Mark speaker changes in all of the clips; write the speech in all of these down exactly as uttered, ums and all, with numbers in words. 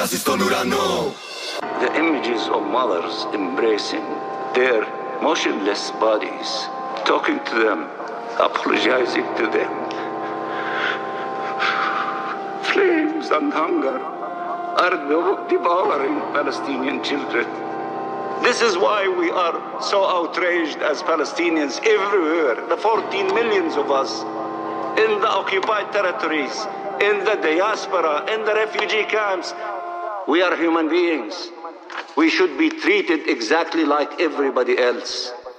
Speaker 1: φτάσει στον ουρανό.
Speaker 2: The images of mothers embracing their motionless bodies, talking to them, apologizing to them. Flames and hunger are devouring Palestinian children. This is why we are so outraged as Palestinians everywhere, the fourteen millions of us in the occupied territories, in the diaspora, in the refugee camps. We are human beings. We should be treated exactly like everybody else.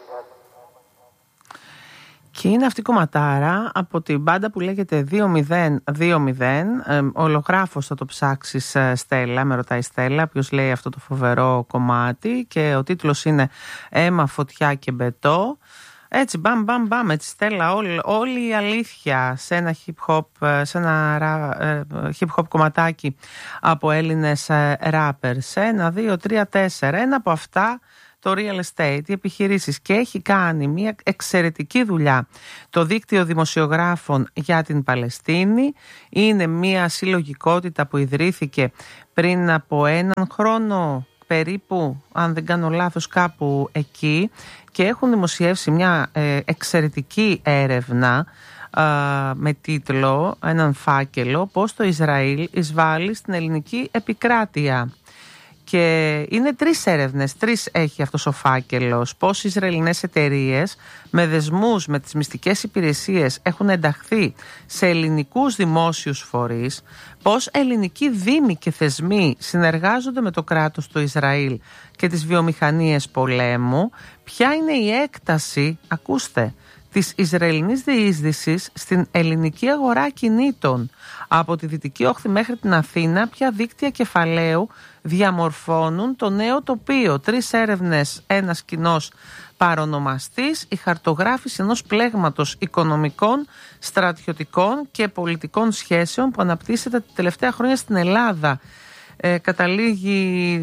Speaker 3: Και είναι αυτή η κομματάρα από την μπάντα που λέγεται δύο μηδέν δύο μηδέν. Ε, ολογράφος θα το ψάξεις, Στέλλα, με ρωτάει η Στέλλα, ποιος λέει αυτό το φοβερό κομμάτι, και ο τίτλος είναι «Αίμα, φωτιά και μπετό». Έτσι, μπαμ, μπαμ, μπαμ, έτσι, Στέλλα, όλη, όλη η αλήθεια σε ένα hip hop, σε ένα hip hop κομματάκι από Έλληνες rappers. Ένα, δύο, τρία, τέσσερα. Ένα από αυτά το real estate, οι επιχειρήσεις, και έχει κάνει μια εξαιρετική δουλειά το δίκτυο δημοσιογράφων για την Παλαιστίνη. Είναι μια συλλογικότητα που ιδρύθηκε πριν από έναν χρόνο περίπου, αν δεν κάνω λάθος, κάπου εκεί, και έχουν δημοσιεύσει μια ε, εξαιρετική έρευνα ε, με τίτλο, έναν φάκελο, πώς το Ισραήλ εισβάλλει στην ελληνική επικράτεια. Και είναι τρεις έρευνες, τρεις έχει αυτός ο φάκελος. Πώς οι Ισραηλινές εταιρείες με δεσμούς με τις μυστικές υπηρεσίες έχουν ενταχθεί σε ελληνικούς δημόσιους φορείς. Πώς ελληνικοί δήμοι και θεσμοί συνεργάζονται με το κράτος του Ισραήλ και τις βιομηχανίες πολέμου. Ποια είναι η έκταση, ακούστε, της Ισραηλινής διείσδυσης στην ελληνική αγορά κινήτων. Από τη Δυτική Όχθη μέχρι την Αθήνα, ποια δίκτυα κεφαλαίου διαμορφώνουν το νέο τοπίο. Τρεις έρευνες, ένας κοινός παρονομαστής, η χαρτογράφηση ενός πλέγματος οικονομικών, στρατιωτικών και πολιτικών σχέσεων που αναπτύσσεται τα τελευταία χρόνια στην Ελλάδα. Ε, καταλήγει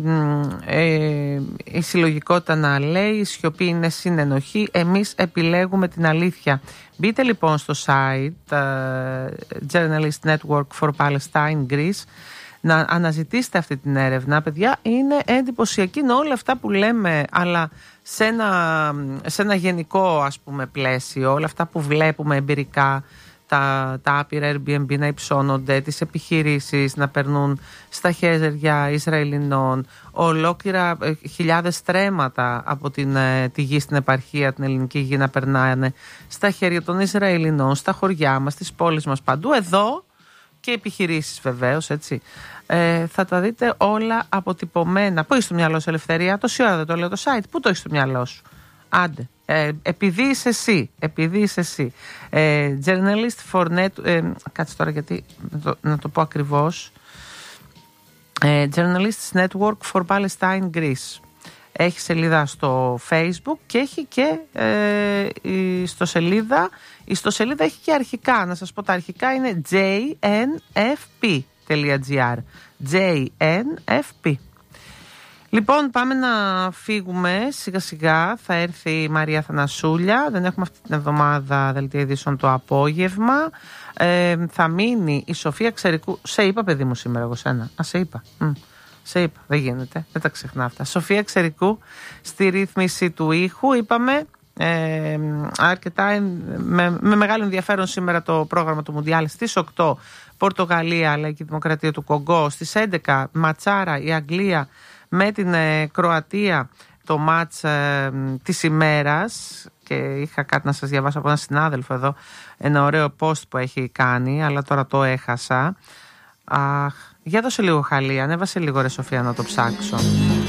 Speaker 3: ε, η συλλογικότητα να λέει, η σιωπή είναι συνενοχή, εμείς επιλέγουμε την αλήθεια. Μπείτε λοιπόν στο site uh, Journalist Network for Palestine Greece να αναζητήσετε αυτή την έρευνα. Παιδιά, είναι εντυπωσιακή, είναι όλα αυτά που λέμε, αλλά σε ένα, σε ένα γενικό, ας πούμε, πλαίσιο, όλα αυτά που βλέπουμε εμπειρικά, τα, τα άπειρα Airbnb να υψώνονται, τις επιχειρήσεις να περνούν στα χέρια Ισραηλινών, ολόκληρα ε, χιλιάδες στρέμματα από την, ε, τη γη στην επαρχία, την ελληνική γη, να περνάνε στα χέρια των Ισραηλινών, στα χωριά μας, στις πόλεις μας, παντού. Εδώ και επιχειρήσεις βεβαίως, έτσι. Ε, θα τα δείτε όλα αποτυπωμένα. Πού είσαι στο μυαλό σου, Ελευθερία? Τόση ώρα δεν το λέω το site. Πού το έχεις στο μυαλό σου? Άντε. Ε, επειδή είσαι εσύ, επειδή είσαι εσύ. Ε, journalist for net, ε, κάτσε τώρα γιατί να το, να το πω ακριβώς. Ε, Journalists Network for Palestine Greece. Έχει σελίδα στο Facebook και έχει και ε, η ιστοσελίδα. Η ιστοσελίδα έχει και αρχικά. Να σας πω, τα αρχικά είναι τζέι εν εφ πι τελεία τζι άρ. τζέι εν εφ πι. Λοιπόν, πάμε να φύγουμε σιγά σιγά. Θα έρθει η Μαρία Θανασούλια. Δεν έχουμε αυτή την εβδομάδα δελτία ειδήσεων το απόγευμα. Ε, θα μείνει η Σοφία Ξερικού. Σε είπα, παιδί μου, σήμερα εγώ σένα. Α, σε είπα. Μ, σε είπα. Δεν γίνεται. Δεν τα ξεχνά αυτά. Σοφία Ξερικού στη ρύθμιση του ήχου. Είπαμε ε, αρκετά με, με μεγάλο ενδιαφέρον σήμερα το πρόγραμμα του Μουντιάλ. Στις οκτώ Πορτογαλία, Λαϊκή Δημοκρατία του Κογκό. Στις έντεκα Ματσάρα, η Αγγλία με την ε, Κροατία, το μάτς ε, της ημέρας. Και είχα κάτι να σας διαβάσω από έναν συνάδελφο εδώ, ένα ωραίο post που έχει κάνει, αλλά τώρα το έχασα. Αχ, για δώσε λίγο χαλί, ανέβασε λίγο ρε Σοφία να το ψάξω.